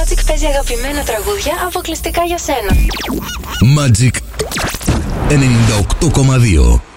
Magic παίζει αγαπημένα τραγούδια αποκλειστικά για σένα. Magic 98,2.